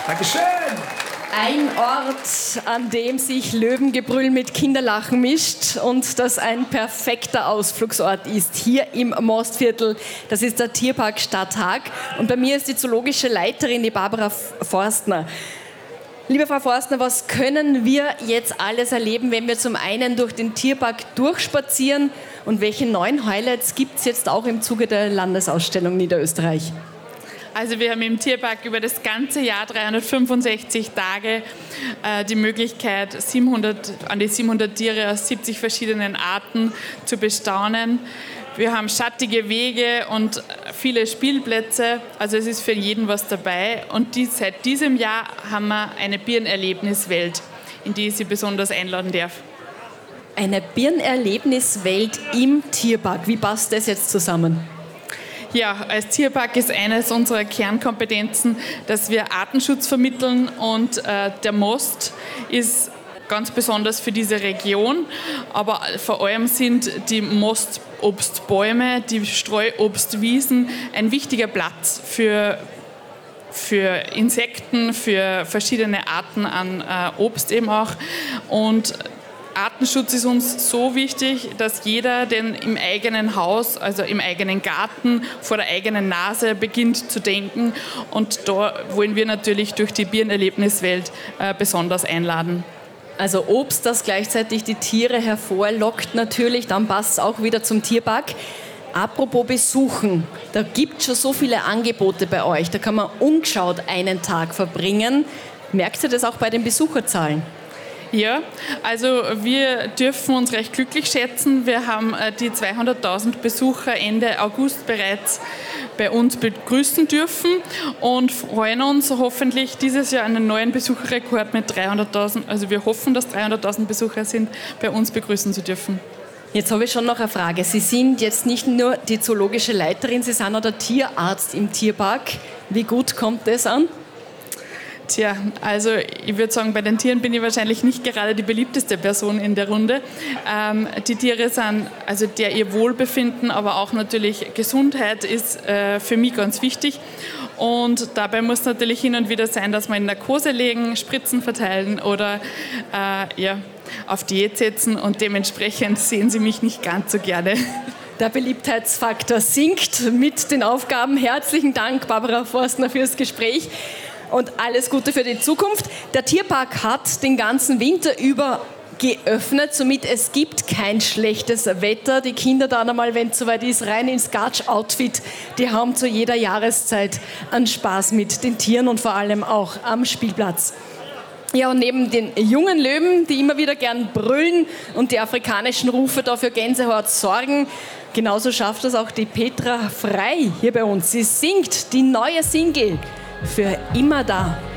Dankeschön. Ein Ort, an dem sich Löwengebrüll mit Kinderlachen mischt und das ein perfekter Ausflugsort ist, hier im Mostviertel. Das ist der Tierpark Stadthag. Und bei mir ist die zoologische Leiterin, die Barbara Forstner. Liebe Frau Forstner, was können wir jetzt alles erleben, wenn wir zum einen durch den Tierpark durchspazieren und welche neuen Highlights gibt es jetzt auch im Zuge der Landesausstellung Niederösterreich? Also wir haben im Tierpark über das ganze Jahr 365 Tage die Möglichkeit, an die 700 Tiere aus 70 verschiedenen Arten zu bestaunen. Wir haben schattige Wege und viele Spielplätze, also es ist für jeden was dabei. Und seit diesem Jahr haben wir eine Birnenerlebniswelt, in die ich Sie besonders einladen darf. Eine Birnenerlebniswelt im Tierpark, wie passt das jetzt zusammen? Ja, als Tierpark ist eines unserer Kernkompetenzen, dass wir Artenschutz vermitteln und der Most ist ganz besonders für diese Region, aber vor allem sind die Mostobstbäume, die Streuobstwiesen ein wichtiger Platz für Insekten, für verschiedene Arten an Obst eben auch. Und Artenschutz ist uns so wichtig, dass jeder den im eigenen Haus, also im eigenen Garten, vor der eigenen Nase beginnt zu denken. Und da wollen wir natürlich durch die Birnenerlebniswelt besonders einladen. Also Obst, das gleichzeitig die Tiere hervorlockt natürlich, dann passt es auch wieder zum Tierpark. Apropos Besuchen, da gibt es schon so viele Angebote bei euch, da kann man ungeschaut einen Tag verbringen. Merkt ihr das auch bei den Besucherzahlen? Ja, also wir dürfen uns recht glücklich schätzen. Wir haben die 200.000 Besucher Ende August bereits bei uns begrüßen dürfen und freuen uns hoffentlich dieses Jahr einen neuen Besucherrekord mit 300.000. Also wir hoffen, dass 300.000 Besucher sind, bei uns begrüßen zu dürfen. Jetzt habe ich schon noch eine Frage. Sie sind jetzt nicht nur die zoologische Leiterin, Sie sind auch der Tierarzt im Tierpark. Wie gut kommt das an? Tja, also ich würde sagen, bei den Tieren bin ich wahrscheinlich nicht gerade die beliebteste Person in der Runde. Die Tiere sind, also ihr Wohlbefinden, aber auch natürlich Gesundheit ist für mich ganz wichtig. Und dabei muss natürlich hin und wieder sein, dass wir in Narkose legen, Spritzen verteilen oder auf Diät setzen und dementsprechend sehen Sie mich nicht ganz so gerne. Der Beliebtheitsfaktor sinkt mit den Aufgaben. Herzlichen Dank, Barbara Forstner, fürs Gespräch. Und alles Gute für die Zukunft. Der Tierpark hat den ganzen Winter über geöffnet, somit es gibt kein schlechtes Wetter. Die Kinder dann einmal, wenn es soweit ist, rein ins Gatsch-Outfit. Die haben zu jeder Jahreszeit einen Spaß mit den Tieren und vor allem auch am Spielplatz. Ja, und neben den jungen Löwen, die immer wieder gern brüllen und die afrikanischen Rufe da für Gänsehaut sorgen, genauso schafft das auch die Petra Frei hier bei uns. Sie singt die neue Single Für immer da.